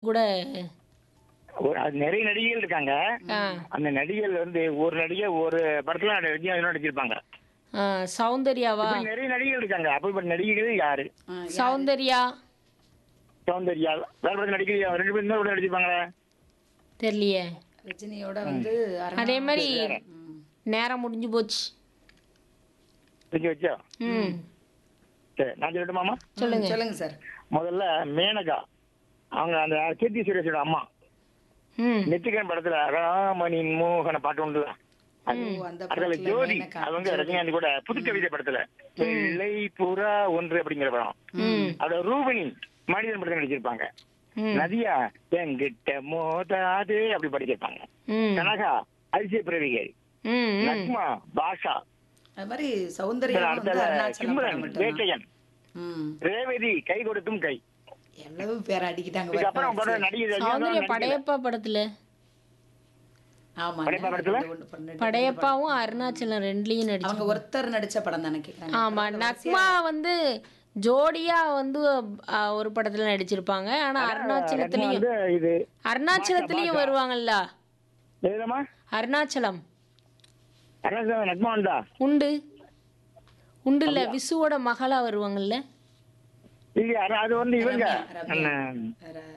கூட அது நிறைய நடிகைகள் இருக்காங்க. ஆ, அந்த நடிகைகள் வந்து ஒரு நடிகை ஒரு படத்துல நடிச்சிருப்பாங்க. ஆ, சௌந்தர்யாவா? இப்படி நிறைய நடிகைகள் இருக்காங்க. அப்படிப்பட்ட நடிகைகள் யாரு? யாரு? சௌந்தர்யா சௌந்தர்யா. வேற படத்துல நடிகை ரெண்டு பேரும் தான் நடிச்சிருப்பாங்களே. தெரியலையே. ரஜினியோட வந்து அதே மாதிரி ம். நேரம் முடிஞ்சு போச்சு. வச்சா ம், சரி, நான் சொல்லட்டுமாமா? சொல்லுங்க. சொல்லுங்க சார். முதல்ல மேனகா, அவங்க அந்த கீர்த்தி சுரேஷோட அம்மா. ம், நெத்திகன் படத்துல ராமனின் மோகன பாட்டு உண்டு. ஓ, அந்த அதுல படத்துல ஜோதி, மேனகா. அவங்க ரஜினிகாந்த் கூட புது கவிதை படத்துல வெள்ளை புறா ஒன்று அப்படிங்கிற படம். ம், அதோட ரூபினி மனிதன் படத்துல நடிச்சிருப்பாங்க. ம், நதியா என்கிட்ட மோதாது அப்படி படிச்சிருப்பாங்க. ம், கனகா அதிசய பிறவிகை. ம், ம். நக்மா பாஷா. அது மாதிரி சௌந்தர்யா வந்து அடுத்த அருணாச்சலம் படம் சிம்ரன் மட்டும்தான். வேட்டையன். ம். ரேவதி கை கொடுக்கும் கை. எவ்வளவு பேர் அடிக்கிட்டாங்க இதுக்கப்புறம் பாருங்க. படம் நடிகை சௌந்தர்யா ரஜினிகாந்த் படையப்பா படத்துல ஆமா. படையப்பா படத்துல? படையப்பாவும் அருணாச்சலம் ரெண்டுலயும் அவங்க நடிச்சு. ஒருத்தர் நடிச்ச படம் தானே கேக்குறாங்க. ஆமா, நக்மா வந்து ஜோடியா வந்து ஒரு படத்துல நடிச்சிருப்பாங்க. ஆனா அருணாச்சலத்திலயும் வந்து இது அருணாச்சலத்திலயும் வருவாங்கல்ல. எதுமா அருணாச்சலம் நக்மா வந்தா உண்டு உண்டு இல்ல, விசுவோட மகளா வருவாங்கல்ல. இது அது வந்து இவங்க ரம்யா. நம்ம